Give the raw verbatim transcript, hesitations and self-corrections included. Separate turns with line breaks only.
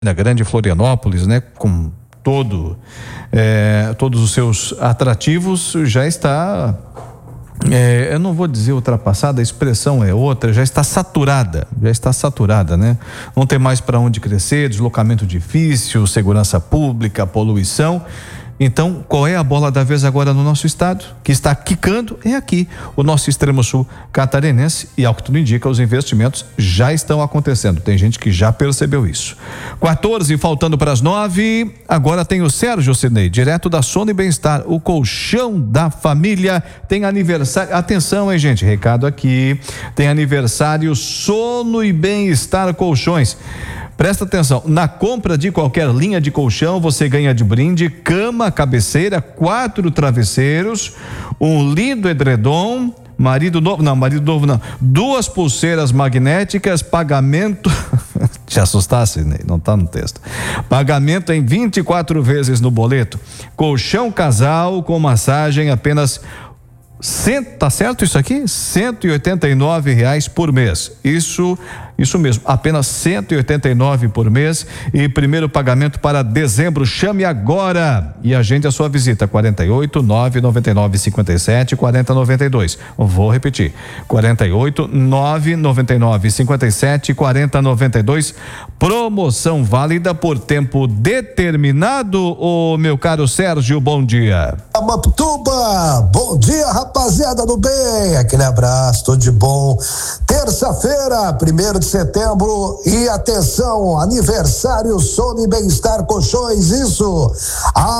na grande Florianópolis, né, com todo, é, todos os seus atrativos, já está, é, eu não vou dizer ultrapassada, a expressão é outra, já está saturada, já está saturada, né? Não tem mais para onde crescer, deslocamento difícil, segurança pública, poluição. Então, qual é a bola da vez agora no nosso estado? Que está quicando é aqui, o nosso extremo sul catarinense, e ao que tudo indica, os investimentos já estão acontecendo. Tem gente que já percebeu isso. quatorze, faltando para as nove, agora tem o Sérgio Sidney, direto da Sono e Bem-Estar, o colchão da família, tem aniversário, atenção, hein, gente, recado aqui, tem aniversário Sono e Bem-Estar Colchões. Presta atenção, na compra de qualquer linha de colchão, você ganha de brinde cama, cabeceira, quatro travesseiros, um lindo edredom, marido novo, não, marido novo não, duas pulseiras magnéticas, pagamento, te assustasse, né? Não tá no texto, pagamento em vinte e quatro vezes no boleto, colchão casal com massagem apenas Cento, tá certo isso aqui? cento e oitenta e nove reais por mês. Isso, isso mesmo, apenas cento e oitenta e nove por mês e primeiro pagamento para dezembro. Chame agora e agende a sua visita. quarenta e oito, nove noventa e nove, cinquenta e sete, quarenta, noventa e dois. Vou repetir. quarenta e oito, nove noventa e nove, cinquenta e sete, quarenta, noventa e dois. Promoção válida por tempo determinado. Ô, meu caro Sérgio, bom dia.
Maptuba, bom dia, rapaziada do bem, aquele abraço, tudo de bom. Terça-feira, primeiro de setembro, e atenção, aniversário Sono e Bem-Estar Colchões, isso. A